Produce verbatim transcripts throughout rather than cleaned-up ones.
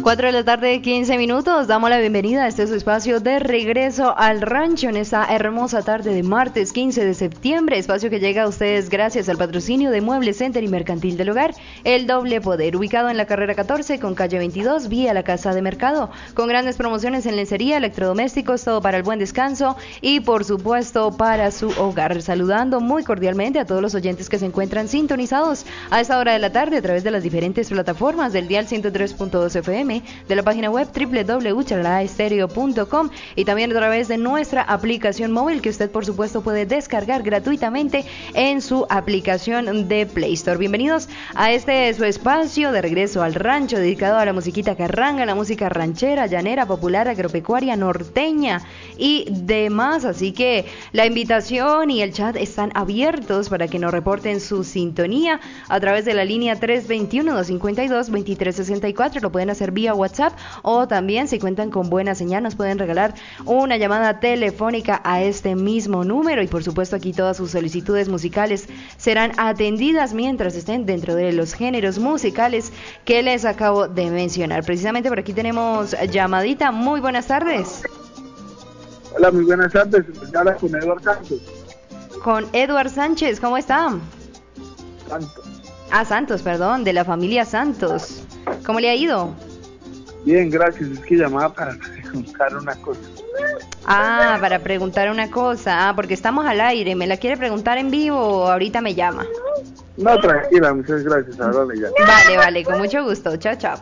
cuatro de la tarde, quince minutos. Damos la bienvenida a este su espacio de regreso al rancho en esta hermosa tarde de martes quince de septiembre. Espacio que llega a ustedes gracias al patrocinio de Mueble Center y Mercantil del Hogar, El Doble Poder, ubicado en la carrera catorce con calle veintidós, vía la Casa de Mercado, con grandes promociones en lencería, electrodomésticos, todo para el buen descanso y por supuesto para su hogar. Saludando muy cordialmente a todos los oyentes que se encuentran sintonizados a esta hora de la tarde a través de las diferentes plataformas del dial ciento tres punto dos F M, de la página web doble u doble u doble u punto charalá estéreo punto com y también a través de nuestra aplicación móvil que usted por supuesto puede descargar gratuitamente en su aplicación de Play Store. Bienvenidos a este su espacio de regreso al rancho dedicado a la musiquita carranga, la música ranchera, llanera, popular, agropecuaria, norteña y demás. Así que la invitación y el chat están abiertos para que nos reporten su sintonía a través de la línea tres dos uno, dos cinco dos, dos tres seis cuatro. Lo pueden hacer vía WhatsApp o también si cuentan con buena señal nos pueden regalar una llamada telefónica a este mismo número y por supuesto aquí todas sus solicitudes musicales serán atendidas mientras estén dentro de los géneros musicales que les acabo de mencionar. Precisamente por aquí tenemos llamadita. Muy buenas tardes. Hola, muy buenas tardes. Habla con Eduardo Santos. Con Eduardo Sánchez, ¿cómo está? Santos. Ah, Santos, perdón, de la familia Santos. ¿Cómo le ha ido? Bien, gracias. Es que llamaba para preguntar una cosa. Ah, para preguntar una cosa. Ah, porque estamos al aire. ¿Me la quiere preguntar en vivo o ahorita me llama? No, tranquila, muchas gracias. Ahora me llama. Vale, vale, con mucho gusto. Chao, chao.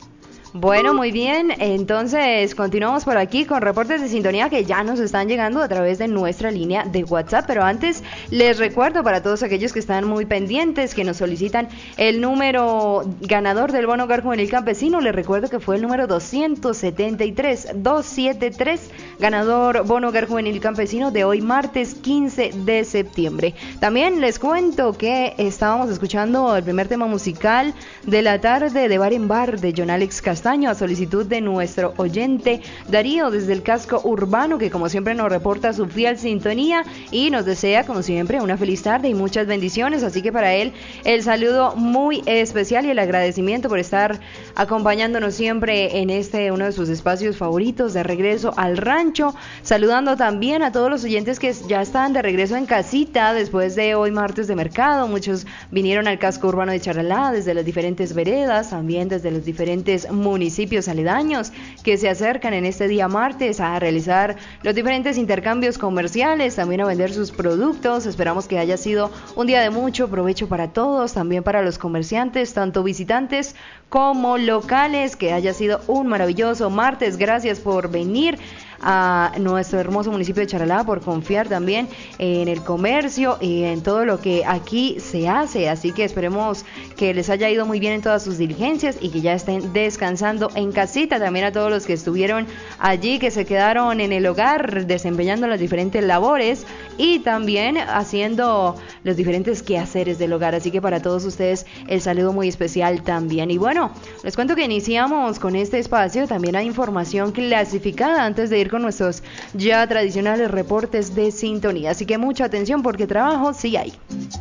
Bueno, muy bien, entonces continuamos por aquí con reportes de sintonía que ya nos están llegando a través de nuestra línea de WhatsApp, pero antes les recuerdo para todos aquellos que están muy pendientes, que nos solicitan el número ganador del bono hogar juvenil campesino, les recuerdo que fue el número doscientos setenta y tres, doscientos setenta y tres, ganador bono hogar juvenil campesino de hoy martes quince de septiembre. También les cuento que estábamos escuchando el primer tema musical de la tarde de Bar en Bar de John Alex Castaño, a solicitud de nuestro oyente Darío desde el casco urbano, que como siempre nos reporta su fiel sintonía y nos desea como siempre una feliz tarde y muchas bendiciones. Así que para él el saludo muy especial y el agradecimiento por estar acompañándonos siempre en este uno de sus espacios favoritos de regreso al rancho. Saludando también a todos los oyentes que ya están de regreso en casita después de hoy martes de mercado. Muchos vinieron al casco urbano de Charalá desde las diferentes veredas, también desde los diferentes municipios aledaños que se acercan en este día martes a realizar los diferentes intercambios comerciales, también a vender sus productos. Esperamos que haya sido un día de mucho provecho para todos, también para los comerciantes, tanto visitantes como locales, que haya sido un maravilloso martes. Gracias por venir a nuestro hermoso municipio de Charalá, por confiar también en el comercio y en todo lo que aquí se hace. Así que esperemos que les haya ido muy bien en todas sus diligencias y que ya estén descansando en casita. También a todos los que estuvieron allí, que se quedaron en el hogar desempeñando las diferentes labores y también haciendo los diferentes quehaceres del hogar. Así que para todos ustedes el saludo muy especial también. Y bueno, les cuento que iniciamos con este espacio. También hay información clasificada antes de ir con nuestros ya tradicionales reportes de sintonía, así que mucha atención porque trabajo sí hay.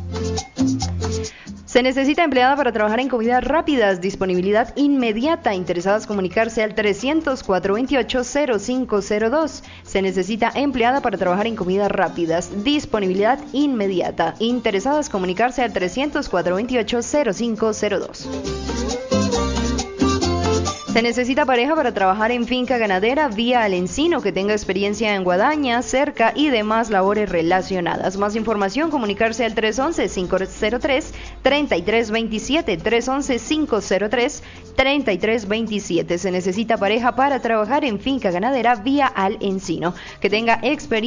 Se necesita empleada para trabajar en comidas rápidas, disponibilidad inmediata. Interesadas comunicarse al trescientos, cuatrocientos veintiocho, cero cinco cero dos. Se necesita empleada para trabajar en comidas rápidas, disponibilidad inmediata. Interesadas comunicarse al trescientos, cuatrocientos veintiocho, cero cinco cero dos. Se necesita pareja para trabajar en finca ganadera vía al encino, que tenga experiencia en guadaña, cerca y demás labores relacionadas. Más información, comunicarse al tres once, cinco cero tres, treinta y tres veintisiete, tres once, cinco cero tres, treinta y tres veintisiete. Se necesita pareja para trabajar en finca ganadera vía al encino, que tenga experiencia